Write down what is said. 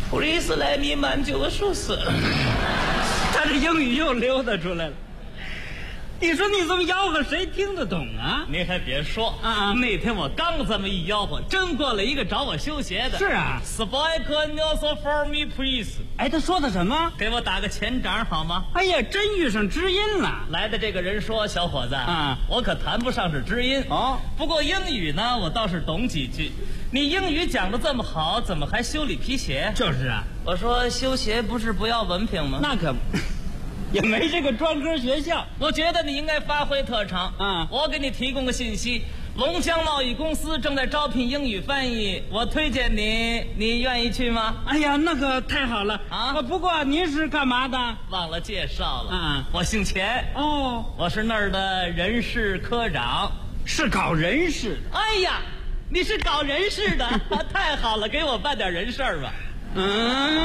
Please let me manage your shoes。 他这英语又溜达出来了。你说你这么吆喝，谁听得懂啊？ 您还别说啊那天我刚这么一吆喝，真过来一个找我修鞋的。 是啊 ，Speak also for me, please。 哎，他说的什么？ 给我打个前掌好吗？ 哎呀，真遇上知音了。 来的这个人说：“小伙子啊， 我可谈不上是知音哦， 不过英语呢，我倒是懂几句。你英语讲得这么好，怎么还修理皮鞋？” 就是啊， 我说修鞋不是不要文凭吗？ 那可不。也没这个专科学校， 我觉得你应该发挥特长。我给你提供个信息，龙江贸易公司正在招聘英语翻译，我推荐你，你愿意去吗？ 哎呀，那个太好了啊！不过您是干嘛的？ 忘了介绍了我姓钱哦， 我是那儿的人事科长， 是搞人事的。 哎呀，你是搞人事的，太好了，给我办点人事吧。